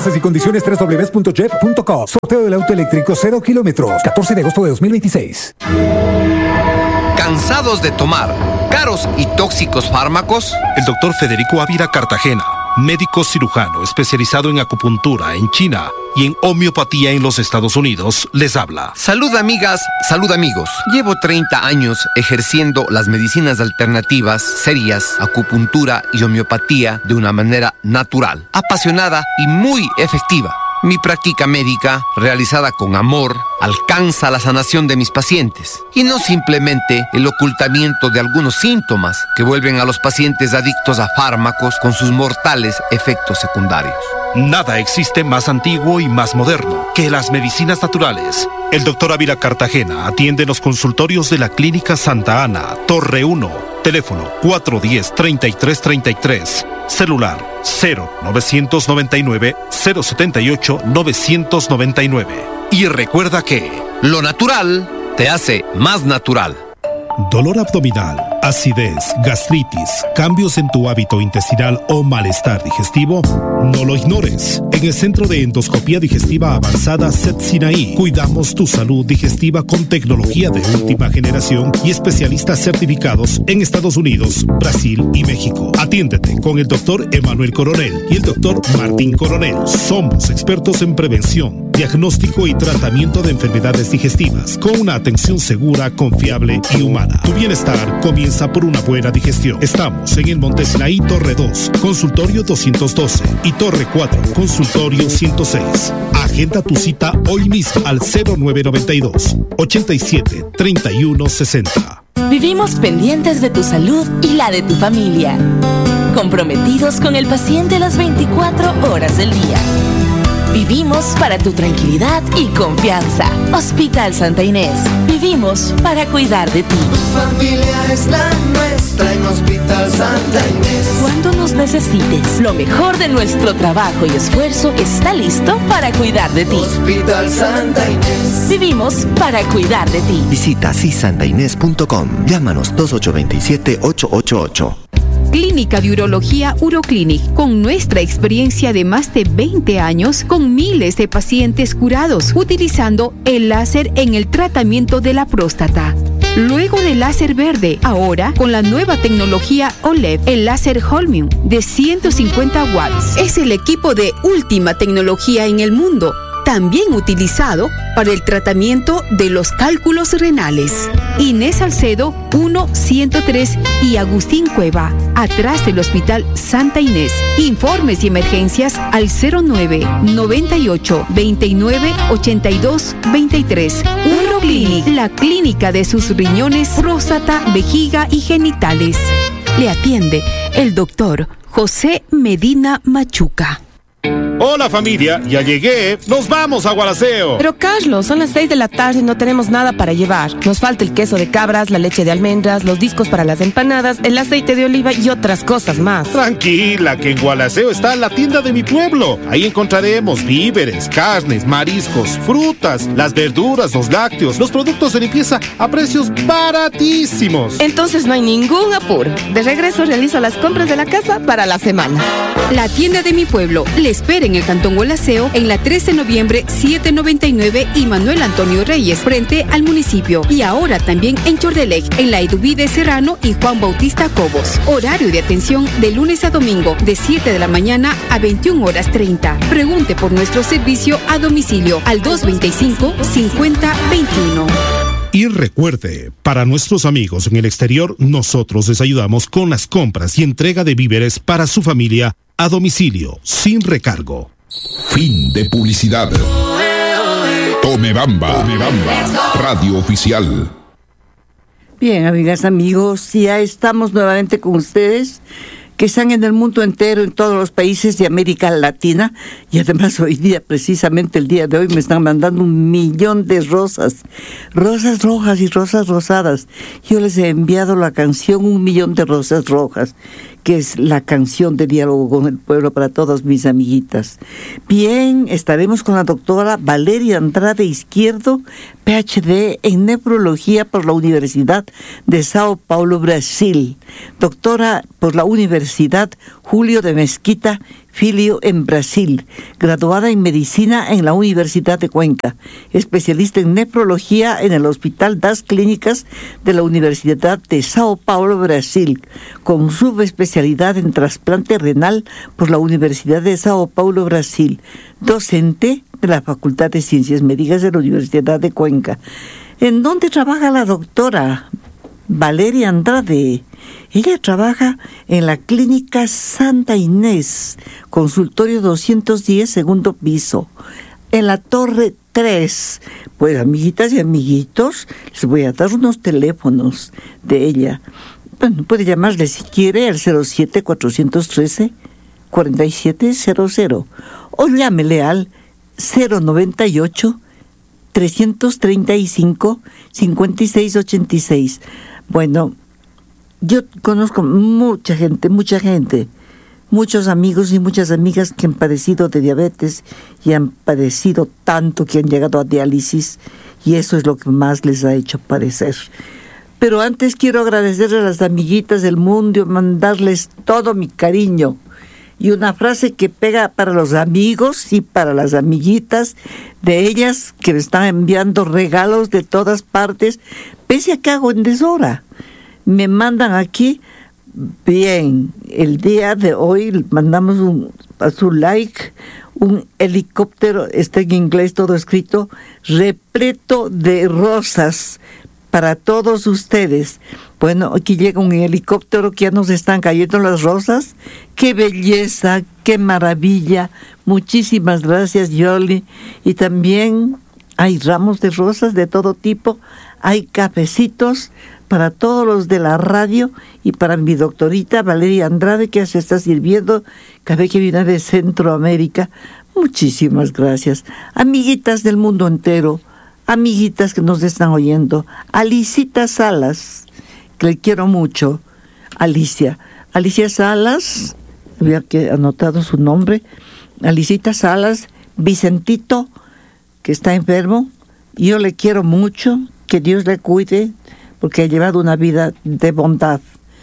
Bases y condiciones www.jet.com. Sorteo del auto eléctrico 0 kilómetros. 14 de agosto de 2026. ¿Cansados de tomar caros y tóxicos fármacos? El doctor Federico Ávila Cartagena, médico cirujano especializado en acupuntura en China y en homeopatía en los Estados Unidos, les habla. Salud amigas, salud amigos. Llevo 30 años ejerciendo las medicinas alternativas, serias, acupuntura y homeopatía de una manera natural, apasionada y muy efectiva. Mi práctica médica, realizada con amor, alcanza la sanación de mis pacientes y no simplemente el ocultamiento de algunos síntomas que vuelven a los pacientes adictos a fármacos con sus mortales efectos secundarios. Nada existe más antiguo y más moderno que las medicinas naturales. El doctor Ávila Cartagena atiende en los consultorios de la Clínica Santa Ana, Torre 1, teléfono 410-3333, celular 0999-078-999. Y recuerda que lo natural te hace más natural. Dolor abdominal, acidez, gastritis, cambios en tu hábito intestinal o malestar digestivo, no lo ignores. En el Centro de Endoscopía Digestiva Avanzada Set Sinaí, cuidamos tu salud digestiva con tecnología de última generación y especialistas certificados en Estados Unidos, Brasil y México. Atiéndete con el doctor Emanuel Coronel y el doctor Martín Coronel. Somos expertos en prevención, diagnóstico y tratamiento de enfermedades digestivas con una atención segura, confiable y humana. Tu bienestar comienza por una buena digestión. Estamos en el Monte Sinaí, Torre 2, Consultorio 212 y Torre 4, Consultorio 106. Agenda tu cita hoy mismo al 0992 87 31 60. Vivimos pendientes de tu salud y la de tu familia. Comprometidos con el paciente las 24 horas del día. Vivimos para tu tranquilidad y confianza. Hospital Santa Inés. Vivimos para cuidar de ti. Tu familia es la nuestra en Hospital Santa Inés. Cuando nos necesites, lo mejor de nuestro trabajo y esfuerzo está listo para cuidar de ti. Hospital Santa Inés. Vivimos para cuidar de ti. Visita sisantainés.com. Llámanos 2827-888. Clínica de Urología Uroclinic, con nuestra experiencia de más de 20 años, con miles de pacientes curados, utilizando el láser en el tratamiento de la próstata. Luego del láser verde, ahora con la nueva tecnología OLED, el láser Holmium de 150 watts. Es el equipo de última tecnología en el mundo, también utilizado para el tratamiento de los cálculos renales. Inés Salcedo 1-103 y Agustín Cueva, atrás del Hospital Santa Inés. Informes y emergencias al 09-98-29-82-23. Uroclinic, la clínica de sus riñones, próstata, vejiga y genitales. Le atiende el doctor José Medina Machuca. Hola familia, ya llegué. Nos vamos a Gualaceo. Pero Carlos, son las 6 de la tarde y no tenemos nada para llevar. Nos falta el queso de cabras, la leche de almendras, los discos para las empanadas, el aceite de oliva y otras cosas más. Tranquila, que en Gualaceo está la tienda de mi pueblo. Ahí encontraremos víveres, carnes, mariscos, frutas, las verduras, los lácteos, los productos de limpieza a precios baratísimos. Entonces no hay ningún apuro. De regreso realizo las compras de la casa para la semana. La tienda de mi pueblo le espera en el Cantón Gualaceo, en la 13 de noviembre 799 y Manuel Antonio Reyes, frente al municipio. Y ahora también en Chordelec, en la Eduvide Serrano y Juan Bautista Cobos. Horario de atención de lunes a domingo, de 7 de la mañana a 21:30. Pregunte por nuestro servicio a domicilio al 225-5021. Y recuerde, para nuestros amigos en el exterior, nosotros les ayudamos con las compras y entrega de víveres para su familia a domicilio, sin recargo. Fin de publicidad. Tome Bamba, radio oficial. Bien, amigas, amigos, ya estamos nuevamente con ustedes, que están en el mundo entero, en todos los países de América Latina, y además hoy día, precisamente el día de hoy, me están mandando 1,000,000 de rosas rojas y rosas rosadas. Yo les he enviado la canción 1,000,000 de rosas rojas, que es la canción de diálogo con el pueblo para todas mis amiguitas. Bien, estaremos con la doctora Valeria Andrade Izquierdo, PhD en nefrología por la Universidad de Sao Paulo, Brasil. Doctora por la Universidad Julio de Mesquita, Filho en Brasil, graduada en Medicina en la Universidad de Cuenca, especialista en nefrología en el Hospital das Clínicas de la Universidad de Sao Paulo, Brasil, con subespecialidad en trasplante renal por la Universidad de Sao Paulo, Brasil, docente de la Facultad de Ciencias Médicas de la Universidad de Cuenca. ¿En dónde trabaja la doctora Valeria Andrade? Ella trabaja en la Clínica Santa Inés, consultorio 210, segundo piso, en la Torre 3. Pues, amiguitas y amiguitos, les voy a dar unos teléfonos de ella. Bueno, puede llamarle si quiere al 07-413-4700 o llámele al 098-335-5686. Bueno, yo conozco mucha gente, muchos amigos y muchas amigas que han padecido de diabetes y han padecido tanto que han llegado a diálisis, y eso es lo que más les ha hecho padecer. Pero antes quiero agradecer a las amiguitas del mundo, mandarles todo mi cariño. Y una frase que pega para los amigos y para las amiguitas de ellas que me están enviando regalos de todas partes, pese a que hago en deshora. Me mandan aquí, bien, el día de hoy mandamos a su like, un helicóptero, está en inglés todo escrito, repleto de rosas para todos ustedes. Bueno, aquí llega un helicóptero que ya nos están cayendo las rosas. ¡Qué belleza! ¡Qué maravilla! Muchísimas gracias, Yoli. Y también hay ramos de rosas de todo tipo, hay cafecitos para todos los de la radio y para mi doctorita Valeria Andrade, que se está sirviendo café que viene de Centroamérica. Muchísimas gracias. Amiguitas del mundo entero, amiguitas que nos están oyendo, Alicita Salas, que le quiero mucho, Alicia Salas, había que anotado su nombre, Alicita Salas, Vicentito, que está enfermo, yo le quiero mucho, que Dios le cuide, porque ha llevado una vida de bondad.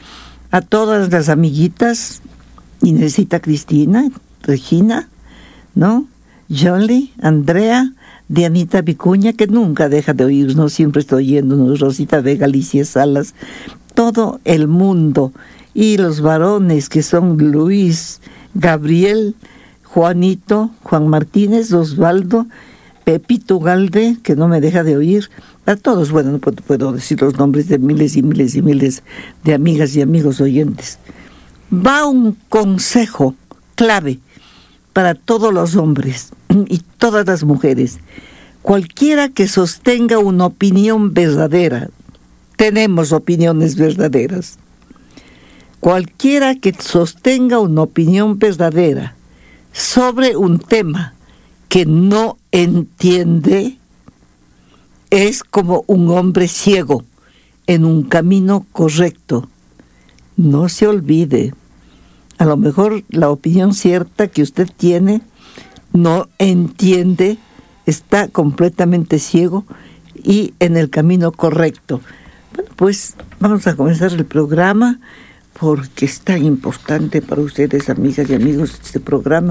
A todas las amiguitas, Inesita Cristina, Regina, ¿no? Jolie, Andrea, Dianita Vicuña, que nunca deja de oírnos, siempre está oyéndonos, Rosita Vega, Alicia Salas, todo el mundo, y los varones que son Luis, Gabriel, Juanito, Juan Martínez, Osvaldo, Pepito Galde, que no me deja de oír, a todos, bueno, no puedo decir los nombres de miles y miles y miles de amigas y amigos oyentes. Va un consejo clave para todos los hombres y todas las mujeres. Cualquiera que sostenga una opinión verdadera, tenemos opiniones verdaderas. Cualquiera que sostenga una opinión verdadera sobre un tema que no entiende, es como un hombre ciego en un camino correcto. No se olvide, a lo mejor la opinión cierta que usted tiene no entiende, está completamente ciego y en el camino correcto. Bueno, pues vamos a comenzar el programa, porque es tan importante para ustedes, amigas y amigos, este programa.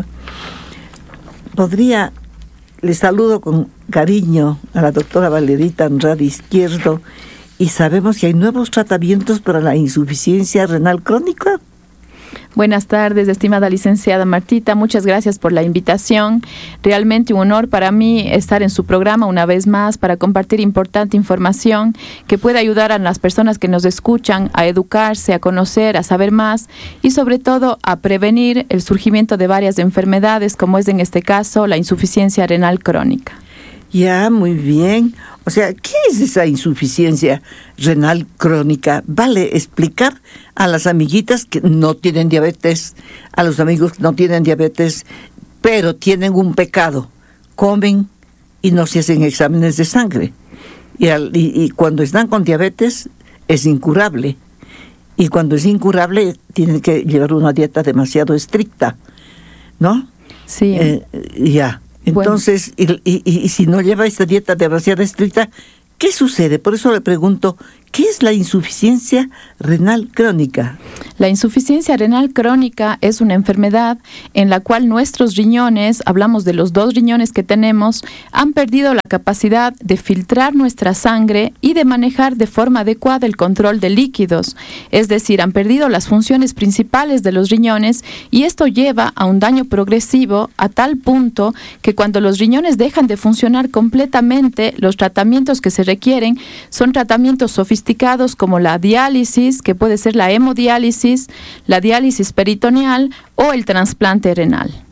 Les saludo con cariño a la doctora Valerita Andrade Izquierdo, y sabemos que hay nuevos tratamientos para la insuficiencia renal crónica. Buenas tardes, estimada licenciada Martita, muchas gracias por la invitación. Realmente un honor para mí estar en su programa una vez más para compartir importante información que puede ayudar a las personas que nos escuchan a educarse, a conocer, a saber más y sobre todo a prevenir el surgimiento de varias enfermedades, como es en este caso la insuficiencia renal crónica. Ya, muy bien. O sea, ¿qué es esa insuficiencia renal crónica? Vale explicar a las amiguitas que no tienen diabetes, a los amigos que no tienen diabetes, pero tienen un pecado. Comen y no se hacen exámenes de sangre. Y cuando están con diabetes es incurable. Y cuando es incurable tienen que llevar una dieta demasiado estricta, ¿no? Sí. Ya. Entonces, bueno. Y si no lleva esta dieta demasiado estricta, ¿qué sucede? Por eso le pregunto, ¿Qué es la insuficiencia renal crónica? La insuficiencia renal crónica es una enfermedad en la cual nuestros riñones, hablamos de los 2 riñones que tenemos, han perdido la capacidad de filtrar nuestra sangre y de manejar de forma adecuada el control de líquidos. Es decir, han perdido las funciones principales de los riñones y esto lleva a un daño progresivo a tal punto que cuando los riñones dejan de funcionar completamente, los tratamientos que se requieren son tratamientos sofisticados como la diálisis, que puede ser la hemodiálisis, la diálisis peritoneal o el trasplante renal.